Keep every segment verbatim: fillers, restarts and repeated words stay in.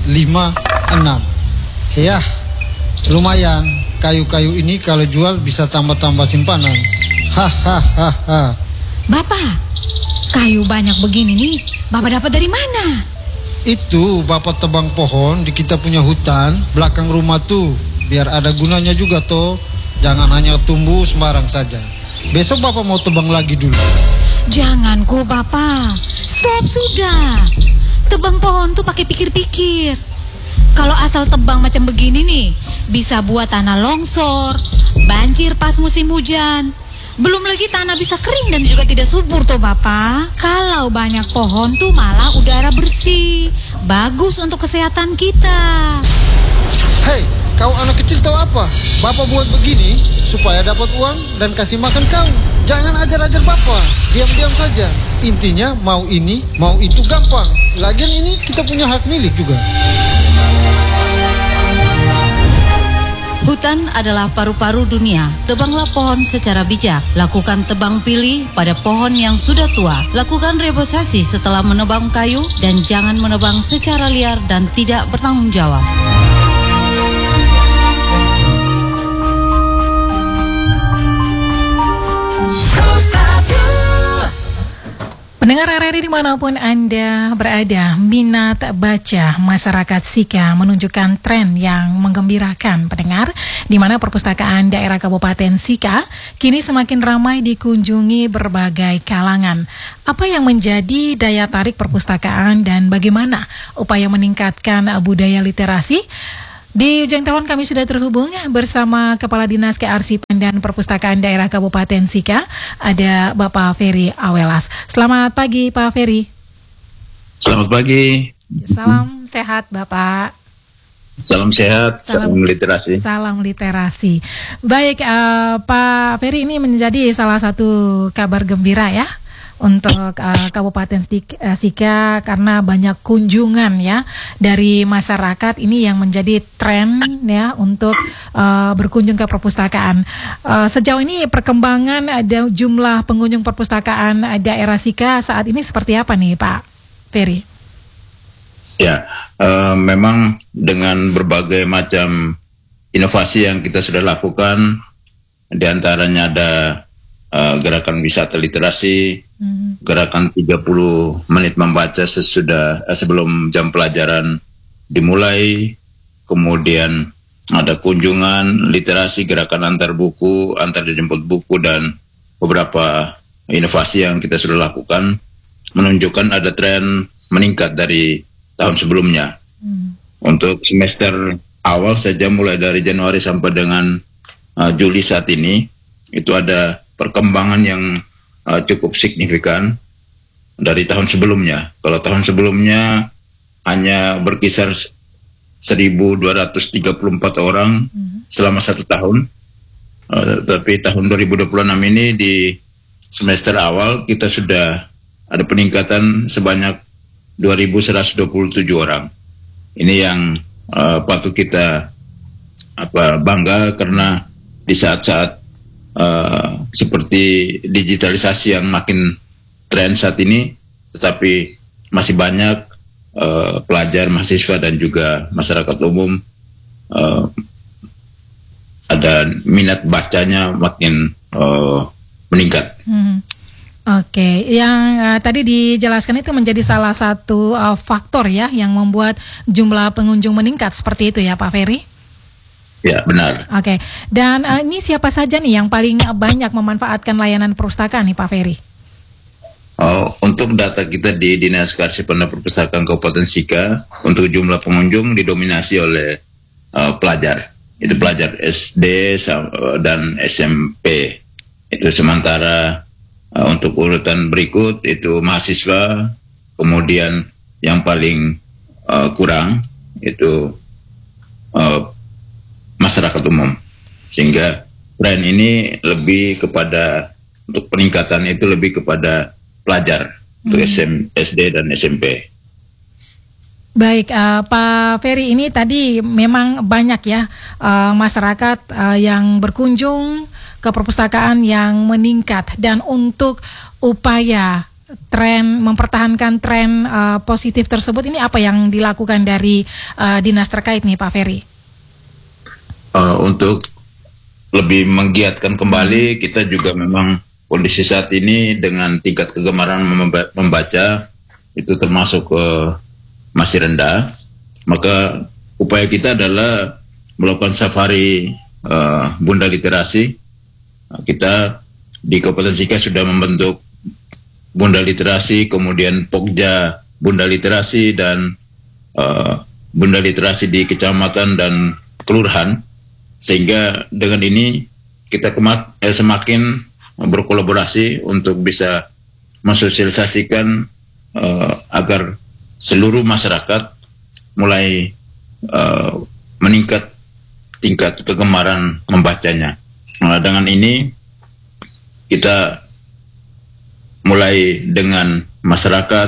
lima enam. Ya, lumayan. Kayu-kayu ini kalau jual bisa tambah-tambah simpanan. Hahaha. Bapak, kayu banyak begini nih, Bapak dapat dari mana? Itu Bapak tebang pohon di kita punya hutan belakang rumah tuh. Biar ada gunanya juga toh. Jangan hanya tumbuh sembarang saja. Besok Bapak mau tebang lagi dulu. Jangan kok Bapak. Stop sudah. Tebang pohon tuh pakai pikir-pikir. Kalau asal tebang macam begini nih, bisa buat tanah longsor, banjir pas musim hujan. Belum lagi tanah bisa kering dan juga tidak subur toh Bapak. Kalau banyak pohon tuh malah udara bersih. Bagus untuk kesehatan kita. Hei, kau anak kecil tahu apa? Bapak buat begini supaya dapat uang dan kasih makan kau. Jangan ajar-ajar Bapak. Diam-diam saja. Intinya mau ini, mau itu gampang. Lagian ini kita punya hak milik juga. Hutan adalah paru-paru dunia. Tebanglah pohon secara bijak. Lakukan tebang pilih pada pohon yang sudah tua. Lakukan reboisasi setelah menebang kayu dan jangan menebang secara liar dan tidak bertanggung jawab. Pendengar R R I dimanapun Anda berada, minat baca masyarakat Sika menunjukkan tren yang menggembirakan pendengar, di mana perpustakaan daerah Kabupaten Sika kini semakin ramai dikunjungi berbagai kalangan. Apa yang menjadi daya tarik perpustakaan dan bagaimana upaya meningkatkan budaya literasi? Di ujung telepon kami sudah terhubung bersama Kepala Dinas Kearsipan dan Perpustakaan Daerah Kabupaten Sika, ada Bapak Ferry Awelas. Selamat pagi Pak Ferry. Selamat pagi. Salam sehat Bapak. Salam sehat, salam, salam literasi. Salam literasi. Baik uh, Pak Ferry, ini menjadi salah satu kabar gembira ya untuk uh, Kabupaten Sika karena banyak kunjungan ya dari masyarakat. Ini yang menjadi tren ya untuk uh, berkunjung ke perpustakaan. Uh, sejauh ini perkembangan ada jumlah pengunjung perpustakaan daerah Sika saat ini seperti apa nih Pak Ferry? Ya, uh, memang dengan berbagai macam inovasi yang kita sudah lakukan, diantaranya ada uh, gerakan wisata literasi, hmm. gerakan tiga puluh menit membaca sesudah uh, sebelum jam pelajaran dimulai, kemudian ada kunjungan literasi, gerakan antar buku, antar jemput buku, dan beberapa inovasi yang kita sudah lakukan menunjukkan ada tren meningkat dari tahun sebelumnya. Hmm. Untuk semester awal saja mulai dari Januari sampai dengan uh, Juli saat ini itu ada perkembangan yang uh, cukup signifikan dari tahun sebelumnya. Kalau tahun sebelumnya hanya berkisar seribu dua ratus tiga puluh empat orang hmm. selama satu tahun, uh, tapi tahun dua ribu dua puluh enam ini di semester awal kita sudah ada peningkatan sebanyak dua ribu seratus dua puluh tujuh orang. Ini yang uh, patut kita apa bangga, karena di saat-saat uh, seperti digitalisasi yang makin tren saat ini, tetapi masih banyak uh, pelajar, mahasiswa, dan juga masyarakat umum uh, ada minat bacanya makin uh, meningkat. Hmm. Oke, okay. yang uh, tadi dijelaskan itu menjadi salah satu uh, faktor ya yang membuat jumlah pengunjung meningkat seperti itu ya Pak Ferry? Ya, benar. Oke, okay. Dan uh, ini siapa saja nih yang paling banyak memanfaatkan layanan perpustakaan nih Pak Ferry? Oh, untuk data kita di Dinas Kearsipan dan Perpustakaan Kabupaten Sika, untuk jumlah pengunjung didominasi oleh uh, pelajar. Itu pelajar S D dan S M P. Itu sementara Uh, untuk urutan berikut itu mahasiswa, kemudian yang paling uh, kurang itu uh, masyarakat umum. Sehingga tren ini lebih kepada, untuk peningkatan itu lebih kepada pelajar, hmm. untuk S M, S D dan S M P. Baik, uh, Pak Ferry, ini tadi memang banyak ya uh, masyarakat uh, yang berkunjung ke perpustakaan yang meningkat, dan untuk upaya tren mempertahankan tren uh, positif tersebut, ini apa yang dilakukan dari uh, dinas terkait nih Pak Ferry? Uh, untuk lebih menggiatkan kembali, kita juga memang kondisi saat ini dengan tingkat kegemaran memba- membaca itu termasuk uh, masih rendah. Maka upaya kita adalah melakukan safari uh, Bunda Literasi. Uh, kita di Kabupaten Sika sudah membentuk Bunda Literasi, kemudian Pokja Bunda Literasi, dan uh, Bunda Literasi di kecamatan dan kelurahan, sehingga dengan ini kita kemat, eh, semakin berkolaborasi untuk bisa mensosialisasikan uh, agar seluruh masyarakat mulai uh, meningkat tingkat kegemaran membacanya. Nah, dengan ini kita mulai dengan masyarakat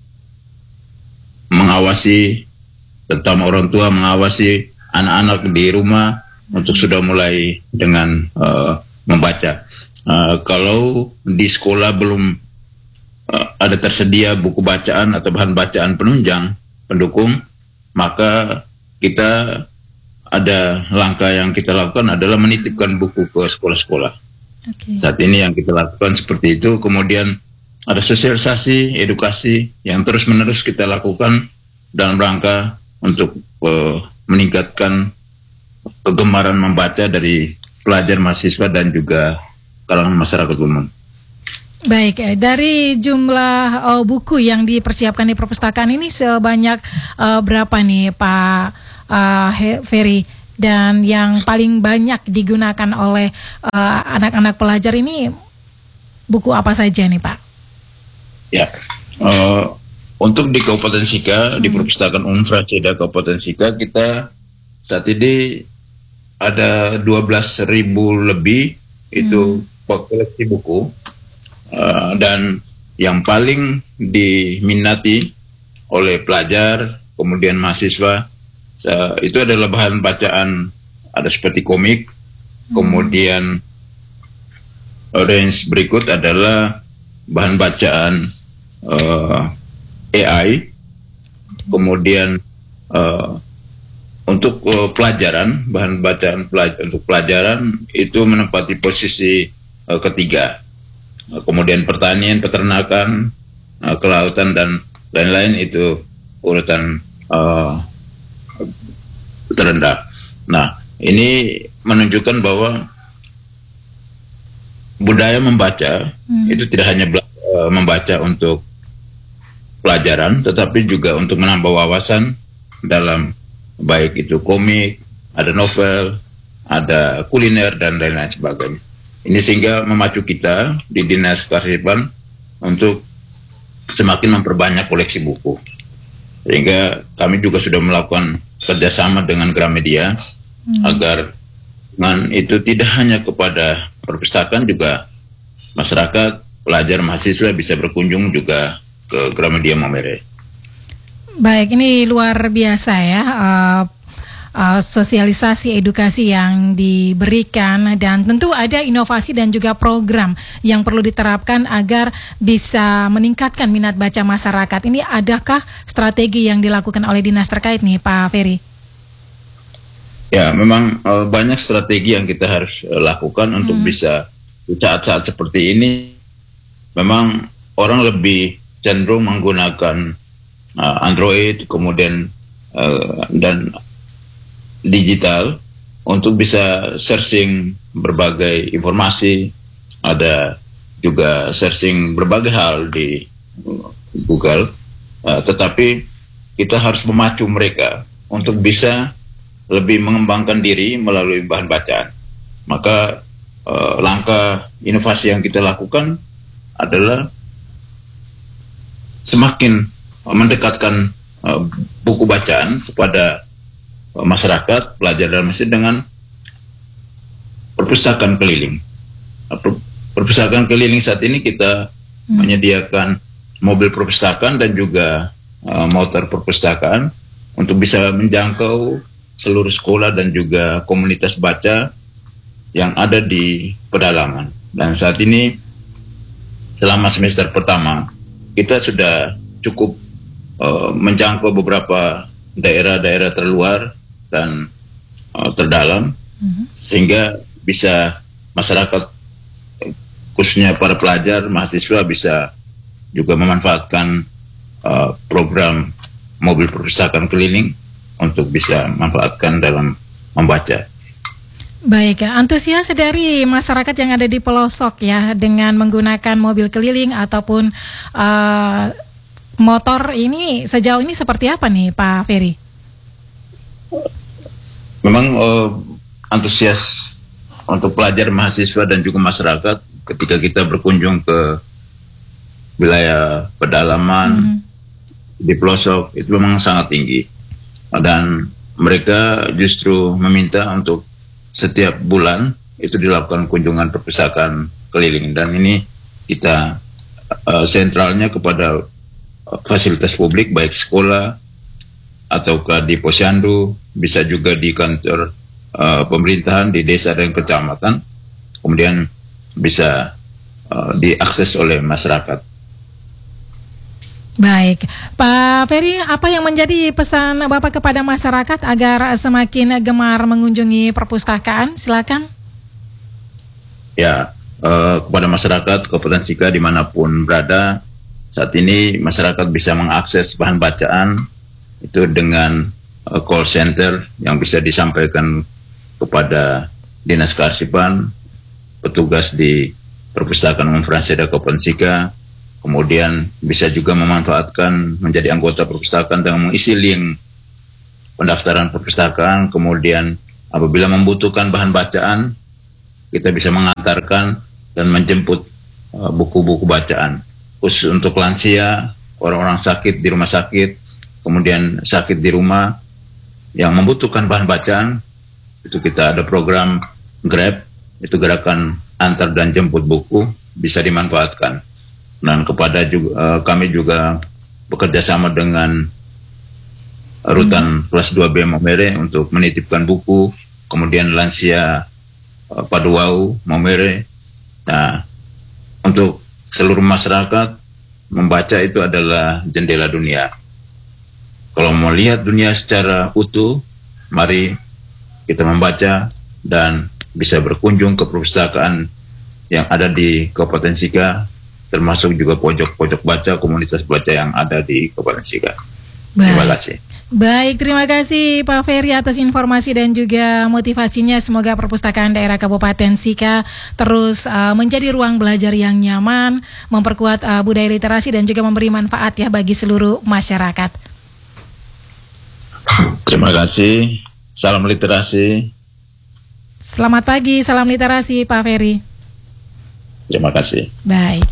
mengawasi, terutama orang tua mengawasi anak-anak di rumah untuk sudah mulai dengan uh, membaca. Uh, kalau di sekolah belum uh, ada tersedia buku bacaan atau bahan bacaan penunjang pendukung, maka kita ada langkah yang kita lakukan adalah menitipkan buku ke sekolah-sekolah. Okay. Saat ini yang kita lakukan seperti itu. Kemudian ada sosialisasi, edukasi yang terus-menerus kita lakukan dalam rangka untuk uh, meningkatkan kegemaran membaca dari pelajar, mahasiswa, dan juga kalangan masyarakat umum. Baik, dari jumlah uh, buku yang dipersiapkan di perpustakaan ini sebanyak uh, berapa nih Pak uh, Ferry? Dan yang paling banyak digunakan oleh uh, anak-anak pelajar ini buku apa saja nih Pak? Ya, uh, untuk di Kabupaten Sika, hmm. di Perpustakaan Umum Fraceda Kabupaten Sika, kita saat ini ada dua belas ribu lebih itu hmm. koleksi buku, uh, dan yang paling diminati oleh pelajar, kemudian mahasiswa, uh, itu adalah bahan bacaan, ada seperti komik, hmm. kemudian range berikut adalah bahan bacaan Uh, A I, kemudian uh, untuk uh, pelajaran, bahan bacaan pelajar, untuk pelajaran itu menempati posisi uh, ketiga. Uh, kemudian pertanian, peternakan, uh, kelautan, dan lain-lain itu urutan uh, terendah. Nah, ini menunjukkan bahwa budaya membaca hmm. itu tidak hanya bela- uh, membaca untuk pelajaran, tetapi juga untuk menambah wawasan dalam baik itu komik, ada novel, ada kuliner, dan lain-lain sebagainya. Ini sehingga memacu kita di Dinas Kearsipan untuk semakin memperbanyak koleksi buku. Sehingga kami juga sudah melakukan kerjasama dengan Gramedia hmm. agar dengan itu tidak hanya kepada perpustakaan, juga masyarakat, pelajar, mahasiswa bisa berkunjung juga ke Gramedia Momere. Baik, ini luar biasa ya uh, uh, sosialisasi edukasi yang diberikan, dan tentu ada inovasi dan juga program yang perlu diterapkan agar bisa meningkatkan minat baca masyarakat. Ini adakah strategi yang dilakukan oleh dinas terkait nih Pak Ferry? Ya, memang uh, banyak strategi yang kita harus uh, lakukan untuk hmm. bisa di saat-saat seperti ini. Memang orang lebih cenderung menggunakan uh, Android, kemudian uh, dan digital untuk bisa searching berbagai informasi. Ada juga searching berbagai hal di uh, Google, uh, tetapi kita harus memacu mereka untuk bisa lebih mengembangkan diri melalui bahan bacaan. Maka uh, langkah inovasi yang kita lakukan adalah semakin mendekatkan uh, buku bacaan kepada uh, masyarakat, pelajar dan mahasiswa dengan perpustakaan keliling. Uh, per, perpustakaan keliling saat ini kita hmm. menyediakan mobil perpustakaan dan juga uh, motor perpustakaan untuk bisa menjangkau seluruh sekolah dan juga komunitas baca yang ada di pedalaman. Dan saat ini selama semester pertama kita sudah cukup uh, menjangkau beberapa daerah-daerah terluar dan uh, terdalam, mm-hmm. sehingga bisa masyarakat, khususnya para pelajar, mahasiswa bisa juga memanfaatkan uh, program mobil perpustakaan keliling untuk bisa manfaatkan dalam membaca. Baik, antusias dari masyarakat yang ada di pelosok ya dengan menggunakan mobil keliling ataupun uh, motor ini sejauh ini seperti apa nih Pak Ferry? Memang uh, antusias untuk pelajar, mahasiswa dan juga masyarakat ketika kita berkunjung ke wilayah pedalaman, mm-hmm. di pelosok itu memang sangat tinggi, dan mereka justru meminta untuk setiap bulan itu dilakukan kunjungan perpustakaan keliling, dan ini kita uh, sentralnya kepada uh, fasilitas publik baik sekolah ataukah di posyandu, bisa juga di kantor uh, pemerintahan di desa dan kecamatan, kemudian bisa uh, diakses oleh masyarakat. Baik, Pak Ferry, apa yang menjadi pesan Bapak kepada masyarakat agar semakin gemar mengunjungi perpustakaan? Silakan. Ya, eh, kepada masyarakat Kabupaten Sika dimanapun berada, saat ini masyarakat bisa mengakses bahan bacaan itu dengan eh, call center yang bisa disampaikan kepada Dinas Kearsipan, petugas di Perpustakaan Umum Franseda Kabupaten Sika. Kemudian bisa juga memanfaatkan menjadi anggota perpustakaan dengan mengisi link pendaftaran perpustakaan. Kemudian apabila membutuhkan bahan bacaan, kita bisa mengantarkan dan menjemput uh, buku-buku bacaan. Khusus untuk lansia, orang-orang sakit di rumah sakit, kemudian sakit di rumah yang membutuhkan bahan bacaan, itu kita ada program Grab, itu gerakan antar dan jemput buku, bisa dimanfaatkan. Dan kepada juga, uh, kami juga bekerja sama dengan Rutan Kelas dua B Maumere untuk menitipkan buku, kemudian lansia uh, Paduau Maumere. Nah, untuk seluruh masyarakat, membaca itu adalah jendela dunia. Kalau mau lihat dunia secara utuh, mari kita membaca dan bisa berkunjung ke perpustakaan yang ada di Kabupaten Sika, termasuk juga pojok-pojok baca, komunitas baca yang ada di Kabupaten Sika. Terima kasih. Baik, terima kasih Pak Ferry atas informasi dan juga motivasinya. Semoga perpustakaan daerah Kabupaten Sika terus uh, menjadi ruang belajar yang nyaman, memperkuat uh, budaya literasi dan juga memberi manfaat ya bagi seluruh masyarakat. Terima kasih. Salam literasi. Selamat pagi, salam literasi Pak Ferry. Terima kasih. Baik.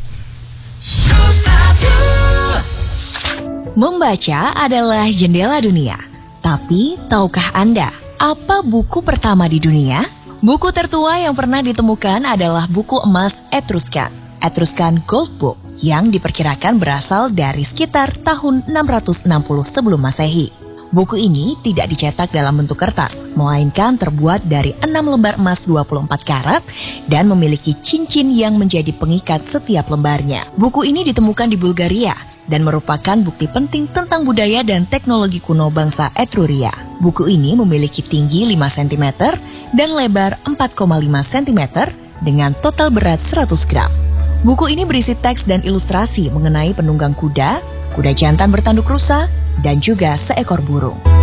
Membaca adalah jendela dunia. Tapi, tahukah Anda apa buku pertama di dunia? Buku tertua yang pernah ditemukan adalah buku emas Etruscan, Etruscan Gold Book, yang diperkirakan berasal dari sekitar tahun enam ratus enam puluh sebelum Masehi. Buku ini tidak dicetak dalam bentuk kertas, melainkan terbuat dari enam lembar emas dua puluh empat karat dan memiliki cincin yang menjadi pengikat setiap lembarnya. Buku ini ditemukan di Bulgaria dan merupakan bukti penting tentang budaya dan teknologi kuno bangsa Etruria. Buku ini memiliki tinggi lima sentimeter dan lebar empat koma lima sentimeter dengan total berat seratus gram. Buku ini berisi teks dan ilustrasi mengenai penunggang kuda, kuda jantan bertanduk rusa, dan juga seekor burung.